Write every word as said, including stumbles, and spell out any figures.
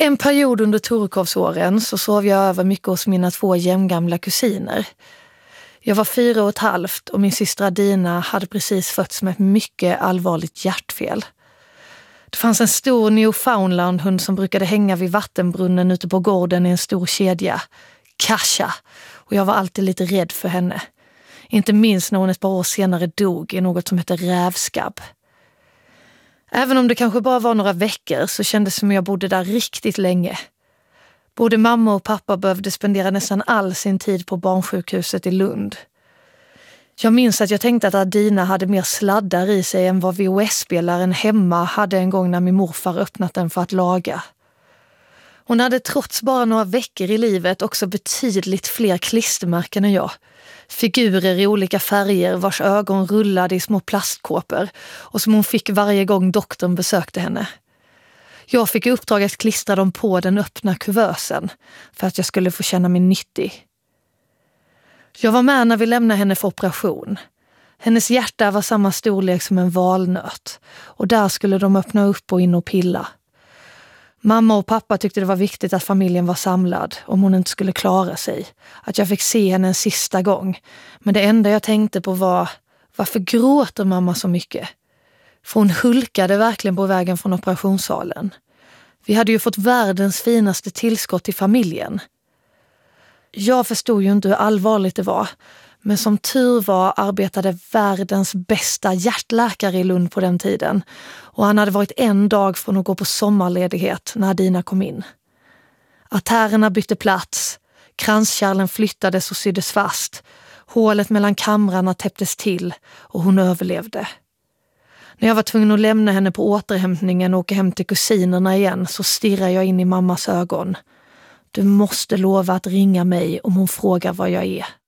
En period under Torekovsåren så sov jag över mycket hos mina två jämngamla kusiner. Jag var fyra och ett halvt och min syster Dina hade precis fötts med ett mycket allvarligt hjärtfel. Det fanns en stor Newfoundland-hund som brukade hänga vid vattenbrunnen ute på gården i en stor kedja. Kasha. Och jag var alltid lite rädd för henne. Inte minst när hon ett par år senare dog i något som heter rävskabb. Även om det kanske bara var några veckor så kändes det som jag bodde där riktigt länge. Både mamma och pappa behövde spendera nästan all sin tid på barnsjukhuset i Lund. Jag minns att jag tänkte att Adina hade mer sladdar i sig än vad V H S-spelaren hemma hade en gång när min morfar öppnat den för att laga. Hon hade trots bara några veckor i livet också betydligt fler klistermärken än jag. Figurer i olika färger vars ögon rullade i små plastkåpor och som hon fick varje gång doktorn besökte henne. Jag fick i uppdrag att klistra dem på den öppna kuvösen för att jag skulle få känna mig nyttig. Jag var med när vi lämnade henne för operation. Hennes hjärta var samma storlek som en valnöt och där skulle de öppna upp och in och pilla. Mamma och pappa tyckte det var viktigt att familjen var samlad om hon inte skulle klara sig. Att jag fick se henne en sista gång. Men det enda jag tänkte på var, varför gråter mamma så mycket? För hon hulkade verkligen på vägen från operationssalen. Vi hade ju fått världens finaste tillskott till familjen. Jag förstod ju inte hur allvarligt det var. Men som tur var arbetade världens bästa hjärtläkare i Lund på den tiden. Och han hade varit en dag från att gå på sommarledighet när Dina kom in. Artärerna bytte plats. Kranskärlen flyttades och syddes fast. Hålet mellan kamrarna täpptes till och hon överlevde. När jag var tvungen att lämna henne på återhämtningen och åka hem till kusinerna igen så stirrade jag in i mammas ögon. Du måste lova att ringa mig om hon frågar vad jag är.